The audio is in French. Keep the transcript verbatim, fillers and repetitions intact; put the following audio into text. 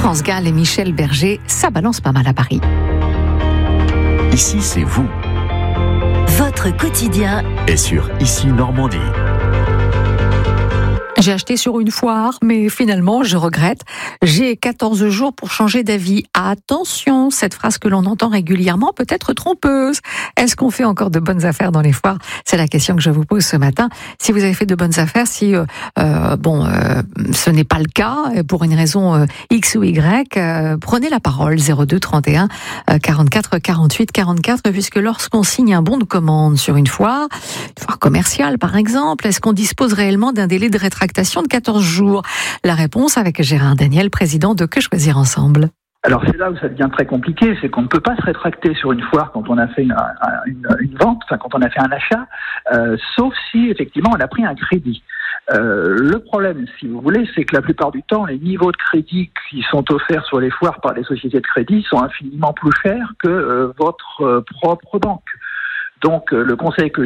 France Gall et Michel Berger, ça balance pas mal à Paris. Ici, c'est vous. Votre quotidien Et sur Ici Normandie. J'ai acheté sur une foire, mais finalement, je regrette. J'ai quatorze jours pour changer d'avis. Attention, cette phrase que l'on entend régulièrement peut être trompeuse. Est-ce qu'on fait encore de bonnes affaires dans les foires ? C'est la question que je vous pose ce matin. Si vous avez fait de bonnes affaires, si euh, euh, bon, euh, ce n'est pas le cas, pour une raison euh, X ou Y, euh, prenez la parole. zéro deux trente et un quarante-quatre quarante-huit quarante-quatre, puisque lorsqu'on signe un bon de commande sur une foire, une foire commerciale par exemple, est-ce qu'on dispose réellement d'un délai de rétractation de quatorze jours. La réponse avec Gérard Daniel, président de Que Choisir Ensemble. Alors c'est là où ça devient très compliqué, c'est qu'on ne peut pas se rétracter sur une foire quand on a fait une, une, une vente, enfin quand on a fait un achat, euh, sauf si effectivement on a pris un crédit. Euh, le problème, si vous voulez, c'est que la plupart du temps, les niveaux de crédit qui sont offerts sur les foires par les sociétés de crédit sont infiniment plus chers que euh, votre euh, propre banque. Donc euh, le conseil que